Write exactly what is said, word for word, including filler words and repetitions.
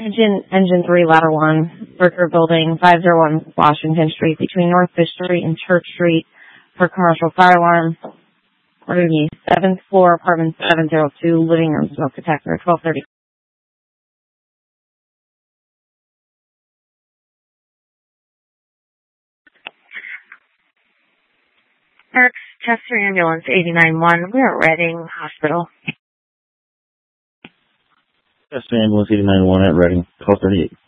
Engine, engine three, ladder one, Burger Building, five oh one Washington Street, between North Fish Street and Church Street, for commercial fire alarm. Order the seventh floor, apartment seven oh two, living room smoke detector, twelve thirty. Eric's Chester Ambulance eighty-nine one, we are at Reading Hospital. Chester Ambulance eighty-nine one at Reading, twelve thirty-eight.